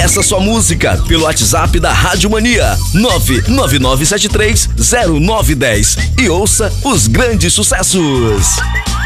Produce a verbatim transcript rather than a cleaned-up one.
Peça sua música pelo WhatsApp da Rádio Mania nove nove nove sete três zero nove um zero e ouça os grandes sucessos.